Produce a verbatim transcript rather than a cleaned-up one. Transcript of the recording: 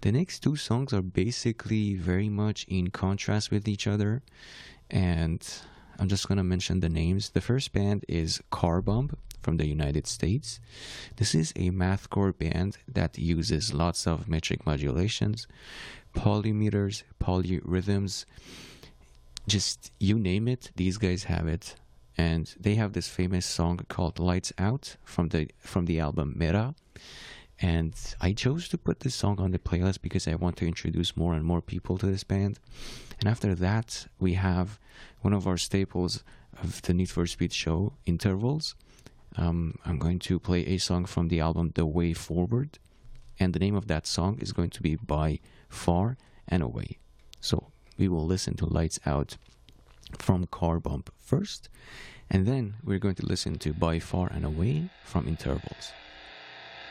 The next two songs are basically very much in contrast with each other, and I'm just gonna mention the names. The first band is Carbomb from the United States. This is a mathcore band that uses lots of metric modulations, polymeters, polyrhythms, just you name it, these guys have it. And they have this famous song called Lights Out from the from the album Mera. And I chose to put this song on the playlist because I want to introduce more and more people to this band. And after that, we have one of our staples of the Need for Speed show, Intervals. Um, I'm going to play a song from the album The Way Forward. And the name of that song is going to be By Far and Away. So we will listen to Lights Out from Carbomb first. And then we're going to listen to By Far and Away from Intervals.